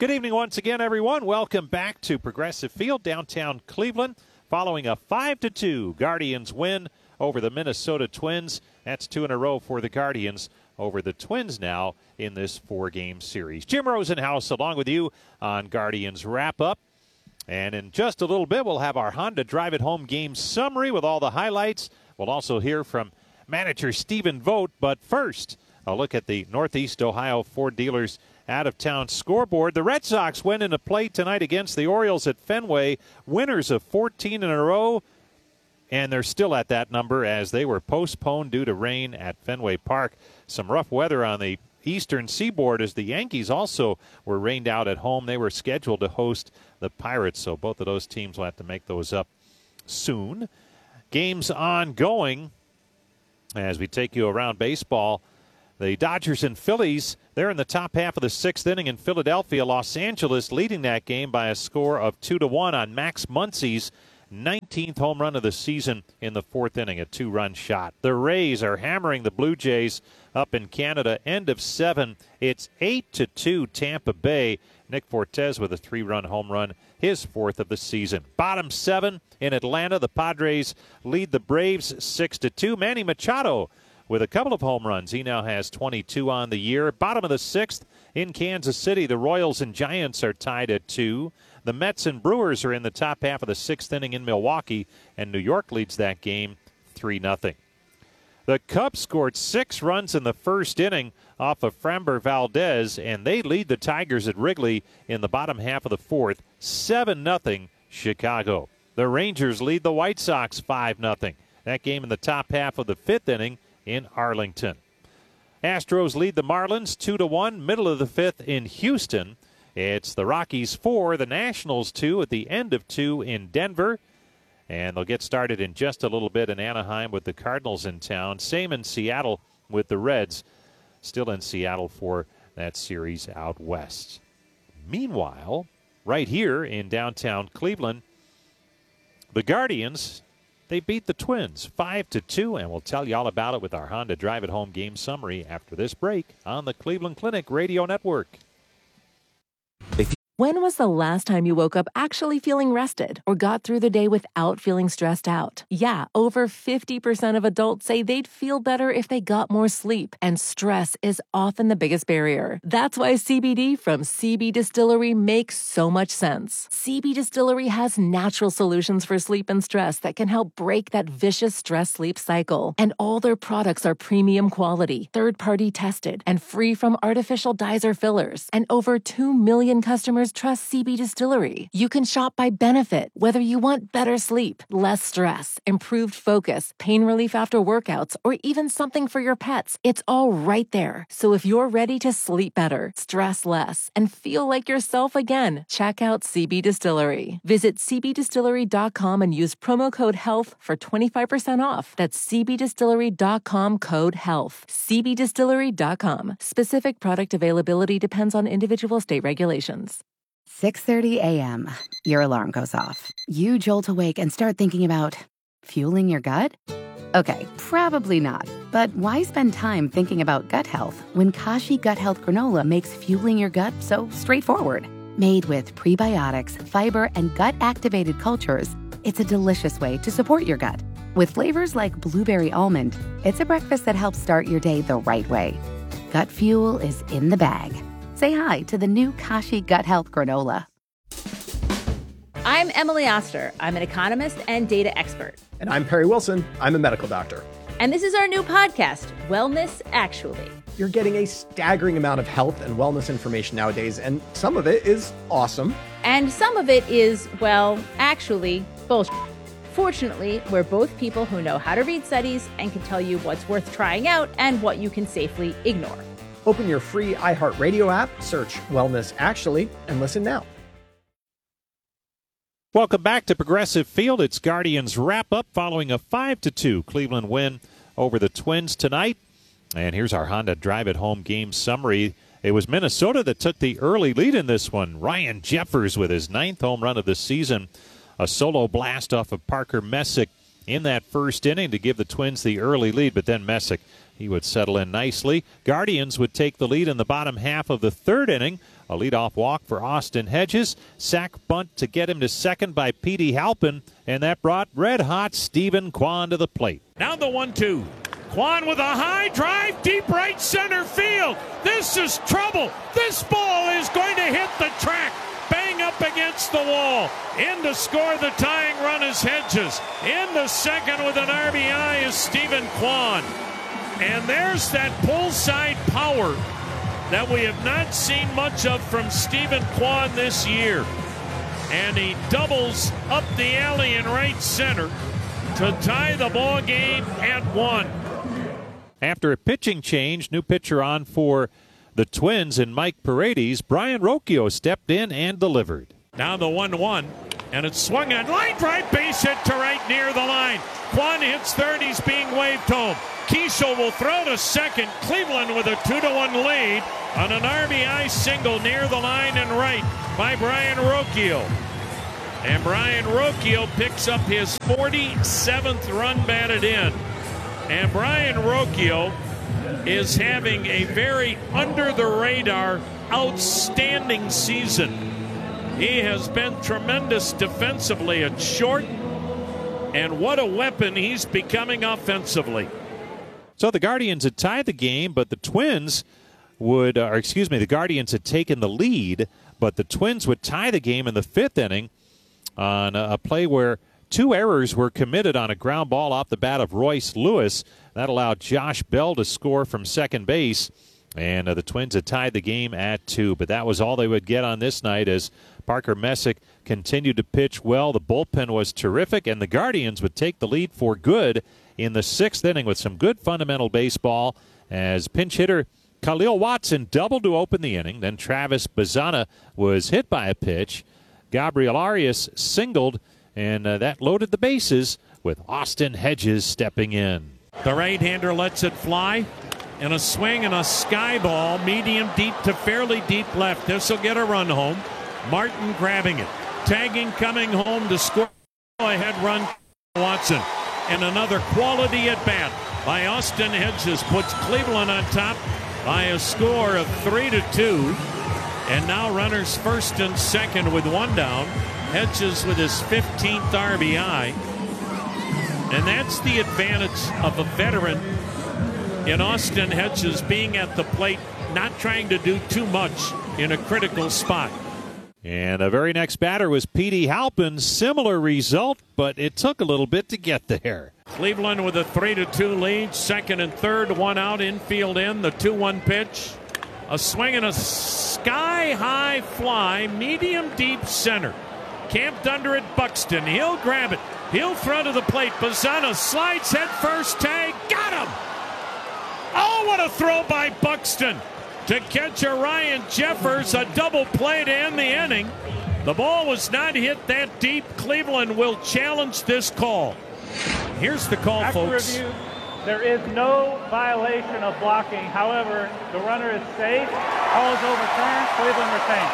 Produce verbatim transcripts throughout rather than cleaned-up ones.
Good evening once again, everyone. Welcome back to Progressive Field, downtown Cleveland, following a five to two Guardians win over the Minnesota Twins. That's two in a row for the Guardians over the Twins now in this four-game series. Jim Rosenhaus along with you on Guardians Wrap-Up. And in just a little bit, we'll have our Honda Drive It Home game summary with all the highlights. We'll also hear from manager Stephen Vogt. But first, a look at the Northeast Ohio Ford Dealers out-of-town scoreboard. The Red Sox went into play tonight against the Orioles at Fenway, winners of fourteen in a row, and they're still at that number as they were postponed due to rain at Fenway Park. Some rough weather on the eastern seaboard as the Yankees also were rained out at home. They were scheduled to host the Pirates, so both of those teams will have to make those up soon. Games ongoing as we take you around baseball. The Dodgers and Phillies, they're in the top half of the sixth inning in Philadelphia. Los Angeles leading that game by a score of two to one on Max Muncy's nineteenth home run of the season in the fourth inning, a two-run shot. The Rays are hammering the Blue Jays up in Canada. End of seven. It's eight to two Tampa Bay. Nick Fortes with a three-run home run, his fourth of the season. Bottom seven in Atlanta. The Padres lead the Braves six to two. Manny Machado with a couple of home runs. He now has twenty-two on the year. Bottom of the sixth in Kansas City. The Royals and Giants are tied at two. The Mets and Brewers are in the top half of the sixth inning in Milwaukee, and New York leads that game three nothing. The Cubs scored six runs in the first inning off of Framber Valdez, and they lead the Tigers at Wrigley in the bottom half of the fourth, seven nothing Chicago. The Rangers lead the White Sox five nothing. That game in the top half of the fifth inning in Arlington. Astros lead the Marlins two to one, middle of the fifth in Houston. It's the Rockies four, the Nationals two at the end of two in Denver. And they'll get started in just a little bit in Anaheim with the Cardinals in town. Same in Seattle with the Reds, still in Seattle for that series out west. Meanwhile, right here in downtown Cleveland, the Guardians, they beat the Twins five to two, and we'll tell you all about it with our Honda Drive It Home game summary after this break on the Cleveland Clinic Radio Network. When was the last time you woke up actually feeling rested or got through the day without feeling stressed out? Yeah, over fifty percent of adults say they'd feel better if they got more sleep, and stress is often the biggest barrier. That's why C B D from C B Distillery makes so much sense. C B Distillery has natural solutions for sleep and stress that can help break that vicious stress-sleep cycle. And all their products are premium quality, third-party tested, and free from artificial dyes or fillers. And over two million customers trust C B Distillery. You can shop by benefit, whether you want better sleep, less stress, improved focus, pain relief after workouts, or even something for your pets. It's all right there. So if you're ready to sleep better, stress less, and feel like yourself again, check out C B Distillery. Visit c b distillery dot com and use promo code HEALTH for twenty-five percent off. That's c b distillery dot com code HEALTH. c b distillery dot com. Specific product availability depends on individual state regulations. six thirty a.m. Your alarm goes off. You jolt awake and start thinking about fueling your gut? Okay, probably not. But why spend time thinking about gut health when Kashi Gut Health Granola makes fueling your gut so straightforward? Made with prebiotics, fiber, and gut-activated cultures, it's a delicious way to support your gut. With flavors like blueberry almond, it's a breakfast that helps start your day the right way. Gut fuel is in the bag. Say hi to the new Kashi Gut Health Granola. I'm Emily Oster. I'm an economist and data expert. And I'm Perry Wilson. I'm a medical doctor. And this is our new podcast, Wellness Actually. You're getting a staggering amount of health and wellness information nowadays, and some of it is awesome. And some of it is, well, actually, bullshit. Fortunately, we're both people who know how to read studies and can tell you what's worth trying out and what you can safely ignore. Open your free iHeartRadio app, search Wellness Actually, and listen now. Welcome back to Progressive Field. It's Guardians wrap-up following a five to two Cleveland win over the Twins tonight. And here's our Honda Drive It Home game summary. It was Minnesota that took the early lead in this one. Ryan Jeffers with his ninth home run of the season. A solo blast off of Parker Messick in that first inning to give the Twins the early lead, but then Messick, he would settle in nicely. Guardians would take the lead in the bottom half of the third inning A leadoff walk for Austin Hedges. Sack bunt to get him to second by Petey Halpin, and that brought red-hot Stephen Kwan to the plate. Now the one two. Kwan with a high drive, deep right center field. This is trouble. This ball is going to hit the track. Bang up against the wall. In to score the tying run is Hedges. In the second with an R B I is Stephen Kwan. And there's that pull side power that we have not seen much of from Stephen Kwan this year. And he doubles up the alley in right center to tie the ball game at one. After a pitching change, new pitcher on for the Twins and Mike Paredes, Brian Rocchio stepped in and delivered. Now the one one, and it's swung on. Line drive, base hit to right near the line. Kwan hits third, he's being waved home. Keishel will throw to second. Cleveland with a two to one lead on an R B I single near the line and right by Brian Rocchio. And Brian Rocchio picks up his forty-seventh run batted in. And Brian Rocchio is having a very under-the-radar, outstanding season. He has been tremendous defensively at short, and what a weapon he's becoming offensively. So the Guardians had tied the game, but the Twins would, or excuse me, the Guardians had taken the lead, but the Twins would tie the game in the fifth inning on a play where two errors were committed on a ground ball off the bat of Royce Lewis. That allowed Josh Bell to score from second base, and uh, the Twins had tied the game at two. But that was all they would get on this night as Parker Messick continued to pitch well. The bullpen was terrific, and the Guardians would take the lead for good in the sixth inning with some good fundamental baseball as pinch hitter Khalil Watson doubled to open the inning. Then Travis Bazzana was hit by a pitch. Gabriel Arias singled, and uh, that loaded the bases with Austin Hedges stepping in. The right-hander lets it fly, and a swing and a sky ball, medium deep to fairly deep left. This will get a run home. Martin grabbing it. Tagging coming home to score. Ahead run Watson. And another quality at bat by Austin Hedges puts Cleveland on top by a score of three to two. And now runners first and second with one down. Hedges with his fifteenth R B I. And that's the advantage of a veteran in Austin Hedges being at the plate, not trying to do too much in a critical spot. And the very next batter was Petey Halpin. Similar result, but it took a little bit to get there. Cleveland with a three to two lead. Second and third, one out, infield in. The two one pitch. A swing and a sky-high fly, medium deep center. Camped under it, Buxton. He'll grab it. He'll throw to the plate. Bazzana slides head first, tag. Got him! Oh, what a throw by Buxton to catch a Ryan Jeffers, a double play to end the inning. The ball was not hit that deep. Cleveland will challenge this call. Here's the call, After folks. Review, there is no violation of blocking. However, the runner is safe. Call is overturned. Cleveland retains.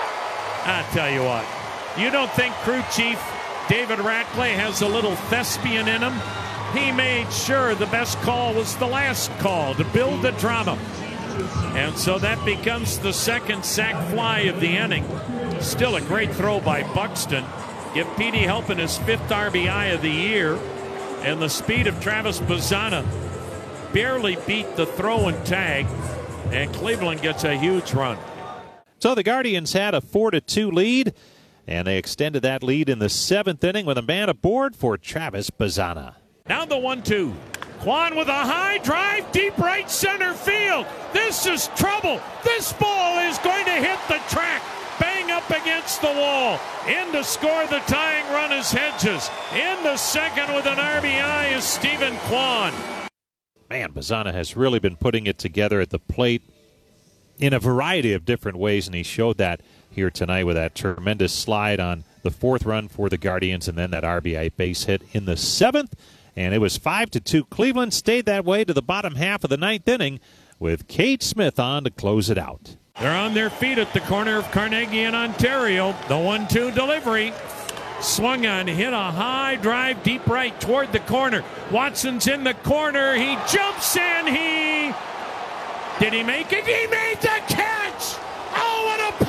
I tell you what, you don't think crew chief David Ratclay has a little thespian in him? He made sure the best call was the last call to build the drama. And so that becomes the second sac fly of the inning. Still a great throw by Buxton. Give Petey Halpin his fifth R B I of the year. And the speed of Travis Bazzana barely beat the throw and tag. And Cleveland gets a huge run. So the Guardians had a four to two lead, and they extended that lead in the seventh inning with a man aboard for Travis Bazzana. Now the one two. Kwan with a high drive, deep right center field. This is trouble. This ball is going to hit the track. Bang up against the wall. In to score the tying run is Hedges. In the second with an R B I is Stephen Kwan. Man, Bazzana has really been putting it together at the plate in a variety of different ways, and he showed that here tonight with that tremendous slide on the fourth run for the Guardians and then that R B I base hit in the seventh. And it was five to two. Cleveland stayed that way to the bottom half of the ninth inning with Cade Smith on to close it out. They're on their feet at the corner of Carnegie and Ontario. The one two delivery. Swung on, hit a high drive deep right toward the corner. Watson's in the corner. He jumps in. He... Did he make it? He made the catch! Oh, what a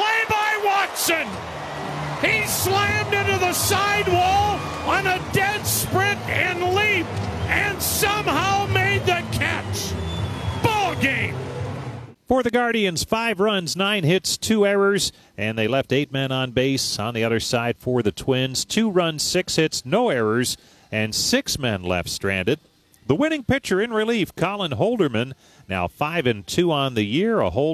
sprint and leap and somehow made the catch. Ball game. For the Guardians, five runs, nine hits, two errors, and they left eight men on base. On the other side for the Twins, two runs, six hits, no errors, and six men left stranded. The winning pitcher in relief, Colin Holderman, now five and two on the year, a hold